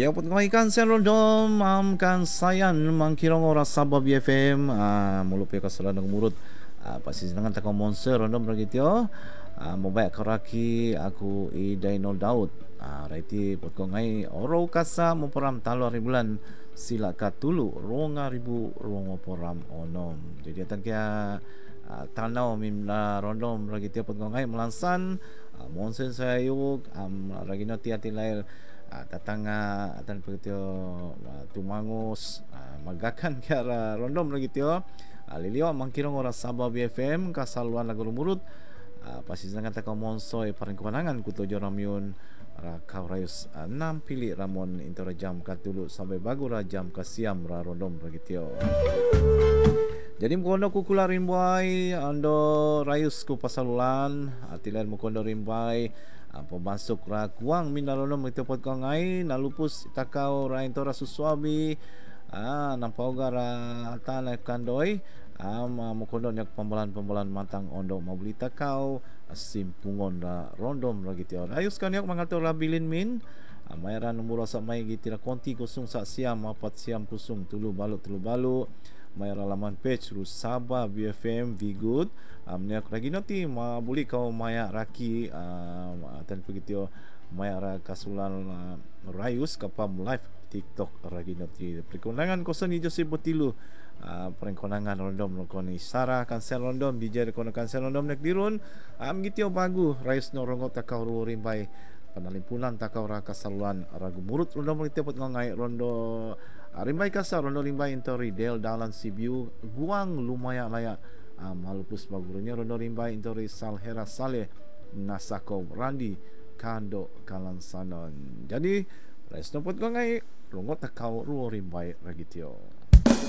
Liapot ko ikan serondom kan sayan mangkirong oras sabab BFM mulupi ka sala nagmurot pasisinangan ta ko monster rondom ragityo mobile karaki aku Dainol Daud raiti pot ko ngai oro kasa mo param talo bulan sila ka tulu ronga ribu rongo poram onom jadi atan kya tanau mimla rondom ragityo pot ko ngai melansan monsen sayuk ragino tiati lair tatanga atan begitu tumangus magakan kara rondom begitu lilio mangkirong oras Sabah BFM kasaluan lagu lumurut pasti sangat tak monsoy paring kemenangan kuto joramyun kau rayus 6 pilih ramon intera jam kat dulu sampai bagura jam kasiam ra rondom begitu. Jadi mukondo ku kularin boy ando rayus ku pasalulan atilan mukondo rimbai pemasuk ra kuang minalonom itu pot ko ngai nalupus takau ra intora suswabi nampau gara tanah kandoi mukondo nyak pembalan matang ondo mabuli takau simpungon ra rondom ra gitu rayus kan yak mangatur rabilin min mayran umur sa may gitira konti kusung sa siam apat siam kusung tulu balu mayar alaman page ru Sabah BFM Vigood amnya ragino ti mabuli kau maya raki tan begitu maya ra kasulan rayus kapam live TikTok ragino ti perkonangan kosan ni Joseph Botilu perkonangan rondom koni Sarah kansel rondom DJ kono kansel rondom nek dirun gitu bagu rayus no rongot takau ru rimbai panalimpunan takau ra kasaluan ragu murut rondom kita pot ngai rondo rimbai kasar rondo rimbai intori del dalan Sibiu guang lumayan layak malupus bagurunya rondo rimbai intori Salhera Saleh Nasako Randi Kando Kalansanon jadi resno pot ngai rongot takau ru rimbai ragitio.